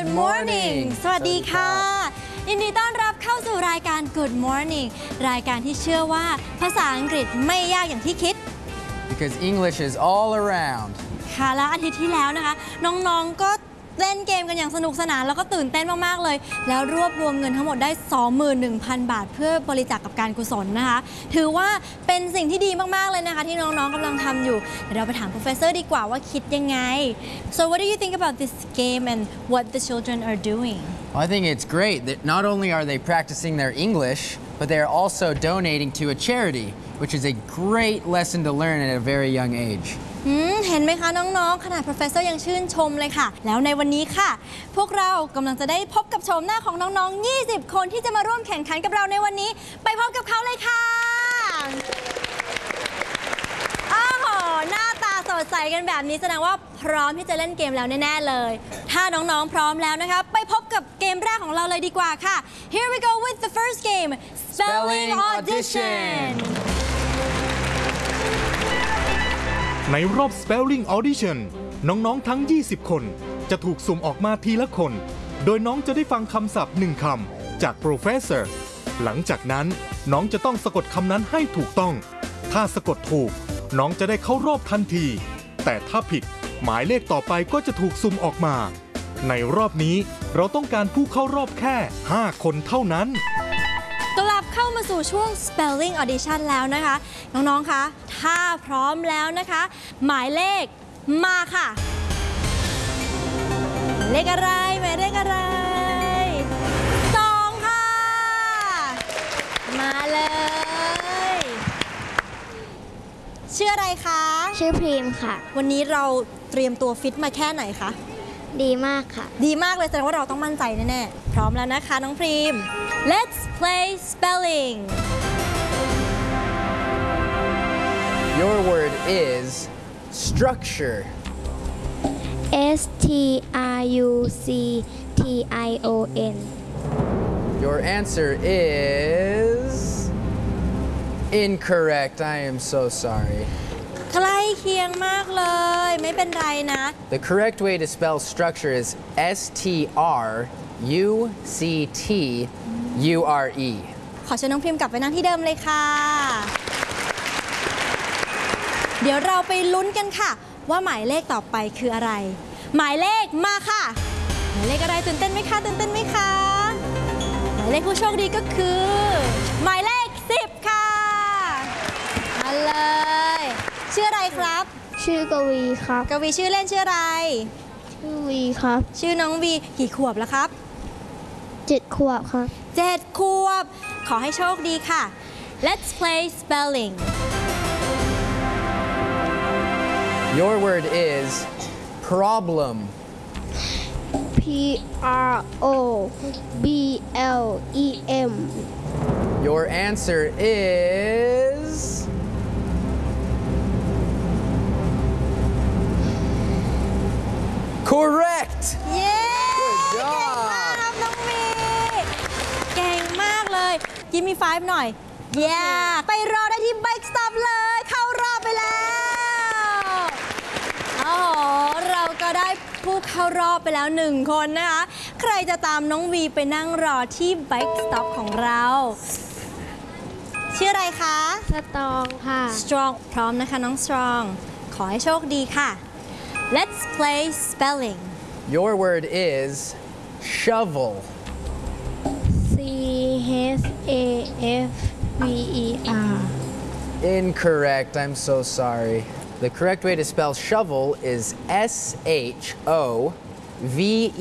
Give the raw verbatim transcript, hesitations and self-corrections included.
Good morning สวัสดีค่ะยินดีต้อนรับเข้าสู่รายการ Good morning รายการที่เชื่อว่าภาษาอังกฤษไม่ยากอย่างที่คิด Because English is all around ค่ะและอาทิตย์ที่แล้วนะคะน้องๆก็เล่นเกมกันอย่างสนุกสนานแล้วก็ตื่นเต้นมากๆเลยแล้วรวบรวมเงินทั้งหมดได้ สองหมื่นหนึ่งพัน บาทเพื่อบริจาค ก, กับการกุศลนะคะถือว่าเป็นสิ่งที่ดีมากๆเลยนะคะที่น้องๆกำลังทำอยู่เดี๋ยวเราไปถาม professor ดีกว่าว่าคิดยังไง So what do you think about this game and what the children are doing? Well, I think it's great that not only are they practicing their English, but they are also donating to a charity, which is a great lesson to learn at a very young age. เห็นไหมคะน้องๆขนาด professor ยังชื่นชมเลยค่ะแล้วในวันนี้ค่ะพวกเรากำลังจะได้พบกับโฉมหน้าของน้องๆยี่สิบคนที่จะมาร่วมแข่งขันกับเราในวันนี้ไปพบกับเขาเลยค่ะอ้าวโหหน้าตาสดใสกันแบบนี้แสดงว่าพร้อมที่จะเล่นเกมแล้วแน่ๆเลยถ้าน้องๆพร้อมแล้วนะคะไปพบกับเกมแรกของเราเลยดีกว่าค่ะ Here we go with the first game Spelling Audition ในรอบ Spelling Audition น้องๆทั้งยี่สิบคนจะถูกสุ่มออกมาทีละคนโดยน้องจะได้ฟังคำศัพท์หนึ่งคำจาก Professor หลังจากนั้นน้องจะต้องสะกดคำนั้นให้ถูกต้องถ้าสะกดถูกน้องจะได้เข้ารอบทันทีแต่ถ้าผิดหมายเลขต่อไปก็จะถูกสุ่มออกมาในรอบนี้เราต้องการผู้เข้ารอบแค่ห้าคนเท่านั้นกลับเข้ามาสู่ช่วง Spelling Audition แล้วนะคะน้องๆคะถ้าพร้อมแล้วนะคะหมายเลขมาค่ะหมายเลขอะไรหมายเลขอะไรสองค่ะมาเลยชื่ออะไรคะชื่อพรีมค่ะวันนี้เราเตรียมตัวฟิตมาแค่ไหนคะดีมากค่ะดีมากเลยแสดงว่าเราต้องมั่นใจแน่ๆพร้อมแล้วนะคะน้องพรีม Let's play spelling Your word is structure S T R U C T I O N Your answer is incorrect I am so sorry ใกล้เคียงมากเลยไม่เป็นไรนะ The correct way to spell structure is S T R U C T U R E ขอเชิญน้องพิมพ์กลับไปนั่งที่เดิมเลยค่ะเดี๋ยวเราไปลุ้นกันค่ะว่าหมายเลขต่อไปคืออะไรหมายเลขมาค่ะหมายเลขอะไรตื่นเต้นไหมคะตื่นเต้นไหมคะหมายเลขผู้โชคดีก็คือหมายเลขสิบค่ะมาเลยชื่ออะไรครับชื่อกวีครับกวีชื่อเล่นชื่ออะไรชื่อวีครับชื่อน้องวีกี่ขวบแล้วครับเจ็ดขวบครับเจ็ดขวบขอให้โชคดีค่ะ Let's play spelling Your word is problem P R O B L E M Your answer is correct เย้เก่งมากครับน้องมีเก่งมากเลย Give me five หน่อย yeah ไปรอได้ที่ Bike Stop เลยเข้ารอบไปแล้วโอ้โหเราก็ได้ผู้เข้ารอบไปแล้วหนึ่งคนนะคะใครจะตามน้องวีไปนั่งรอที่ Bike Stop ของเราชื่ออะไรคะสตรองค่ะ Strong พร้อมนะคะน้อง Strong ขอให้โชคดีค่ะ Let's play spelling Your word is shovel C H A F V E R Incorrect I'm so sorry The correct way to spell shovel is S H O V